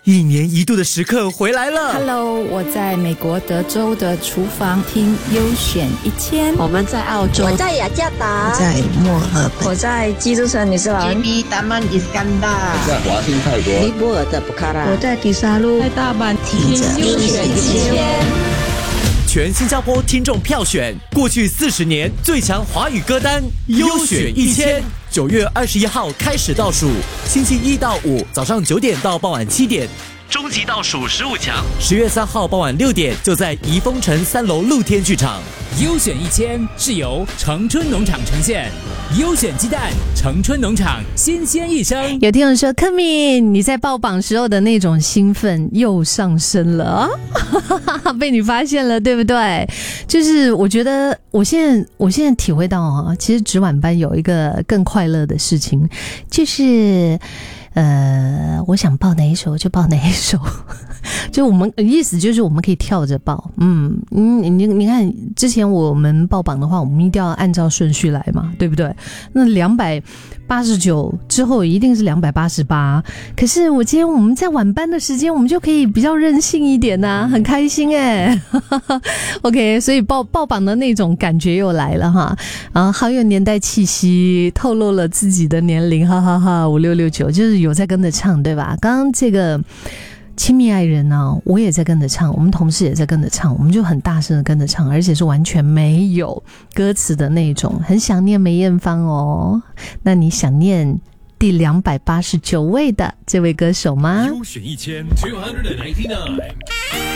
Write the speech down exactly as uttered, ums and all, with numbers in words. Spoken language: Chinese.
一年一度的时刻回来了。 Hello， 我在美国德州的厨房听优选一千。 我们在澳洲， 我在雅加达， 我在墨尔本， 我在基督山女士兰 J B Taman Iskandar， 在华信泰国， 尼泊尔的布卡拉， 我在迪沙路， 在大阪听优选一千。 全新加坡听众票选过去四十年最强华语歌单优选一千，九月二十一号开始倒数，星期一到五早上九点到傍晚七点，终极倒数十五强，十月三号傍晚六点就在怡丰城三楼露天剧场。 优选一千是由城春农场呈现，优选鸡蛋，城春农场新鲜一生。 有听众说，柯敏，你在爆榜时候的那种兴奋又上升了啊，被你发现了，对不对？就是我觉得我现在我现在体会到啊，其实值晚班有一个更快乐的事情，就是呃，我想报哪一首就报哪一首，就我们意思就是我们可以跳着报，嗯，你你你看之前我们报榜的话，我们一定要按照顺序来嘛，对不对？那两百八十九之后一定是两百八十八，可是我今天我们在晚班的时间，我们就可以比较任性一点呐、啊，很开心哎，OK， 所以报报榜的那种感觉又来了哈，啊，好有年代气息，透露了自己的年龄，哈哈哈，五六六九就是有在跟着唱，对吧？刚刚这个亲密爱人啊，我也在跟着唱，我们同事也在跟着唱，我们就很大声的跟着唱，而且是完全没有歌词的那种。很想念梅艳芳哦，那你想念第两百八十九位的这位歌手吗？ 优选一千 two ninety-nine